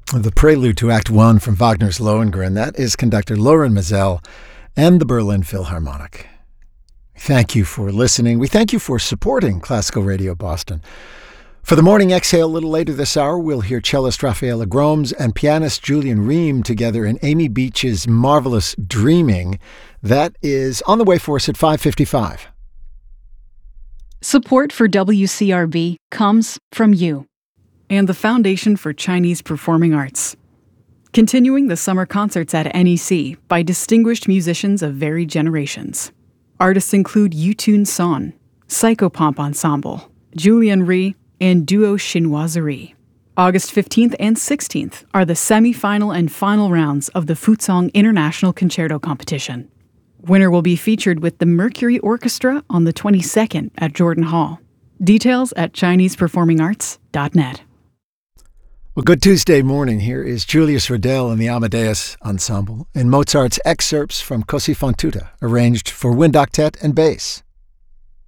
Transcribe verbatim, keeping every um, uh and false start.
The prelude to Act One from Wagner's Lohengrin. That is conductor Loren Mazel and the Berlin Philharmonic. Thank you for listening. We thank you for supporting Classical Radio Boston. For the morning exhale, a little later this hour, we'll hear cellist Rafaela Gromes and pianist Julian Ream together in Amy Beach's marvelous Dreaming. That is on the way for us at five fifty-five. Support for W C R B comes from you and the Foundation for Chinese Performing Arts. Continuing the summer concerts at N E C by distinguished musicians of varied generations. Artists include Yutun Son, Psychopomp Ensemble, Julian Rhee, and Duo Chinoiserie. August fifteenth and sixteenth are the semi-final and final rounds of the Fuzhong International Concerto Competition. Winner will be featured with the Mercury Orchestra on the twenty-second at Jordan Hall. Details at chinese performing arts dot net. Well, good Tuesday morning. Here is Julius Riddell and the Amadeus Ensemble in Mozart's excerpts from Così fan tutte, arranged for wind octet and bass.